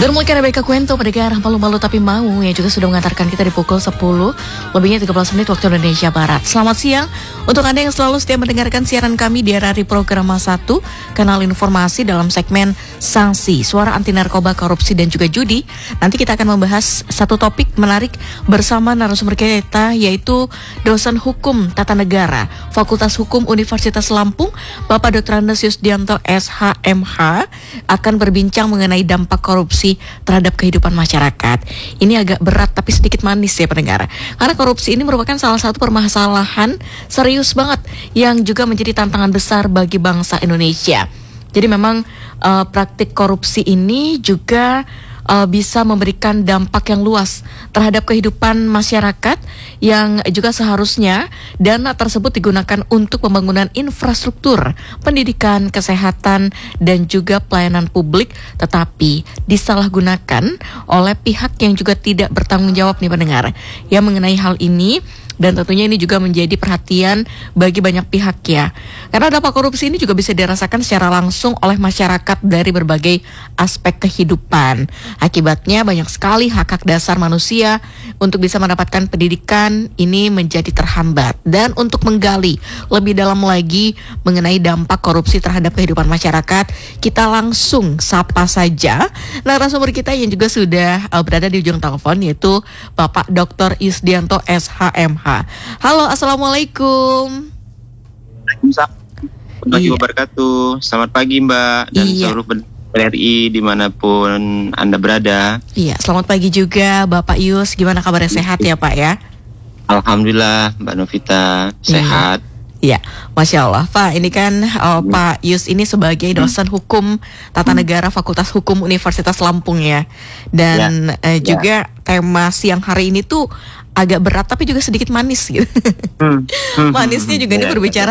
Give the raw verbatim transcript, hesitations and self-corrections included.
Bermulai Rebecca Cuento, pendengar malu-malu tapi mau, yang juga sudah mengantarkan kita di pukul sepuluh lebihnya tiga belas menit waktu Indonesia Barat. Selamat siang untuk Anda yang selalu setia mendengarkan siaran kami di R R I Program satu, kanal informasi dalam segmen Sanksi, Suara Anti Narkoba, Korupsi dan juga Judi. Nanti kita akan membahas satu topik menarik bersama narasumber kita, yaitu dosen hukum tata negara Fakultas Hukum Universitas Lampung, Bapak Doktor Andes Yusdianto S H M H, akan berbincang mengenai dampak korupsi terhadap kehidupan masyarakat. Ini agak berat tapi sedikit manis ya pendengar, karena korupsi ini merupakan salah satu permasalahan serius banget yang juga menjadi tantangan besar bagi bangsa Indonesia. Jadi memang uh, praktik korupsi ini juga uh, bisa memberikan dampak yang luas terhadap kehidupan masyarakat, yang juga seharusnya dana tersebut digunakan untuk pembangunan infrastruktur, pendidikan, kesehatan, dan juga pelayanan publik, tetapi disalahgunakan oleh pihak yang juga tidak bertanggung jawab nih pendengar. Yang mengenai hal ini, dan tentunya ini juga menjadi perhatian bagi banyak pihak ya. Karena dampak korupsi ini juga bisa dirasakan secara langsung oleh masyarakat dari berbagai aspek kehidupan. Akibatnya banyak sekali hak-hak dasar manusia untuk bisa mendapatkan pendidikan ini menjadi terhambat. Dan untuk menggali lebih dalam lagi mengenai dampak korupsi terhadap kehidupan masyarakat, kita langsung sapa saja narasumber kita yang juga sudah uh, berada di ujung telepon, yaitu Bapak Doktor Yusdianto S H M H. Halo, assalamualaikum. Waalaikumsalam warahmatullahi Iya. wabarakatuh. Selamat pagi Mbak dan Iya. seluruh pendengar R R I dimanapun Anda berada. Iya, selamat pagi juga Bapak Yus. Gimana kabarnya, sehat ya Pak ya? Alhamdulillah Mbak Novita sehat. Iya, Masya Allah Pak, ini kan uh, Pak Yus ini sebagai dosen hukum tata negara Fakultas Hukum Universitas Lampung ya. Dan Ya. uh, juga tema siang hari ini tuh agak berat tapi juga sedikit manis gitu. Hmm. Manisnya juga ini Ya. berbicara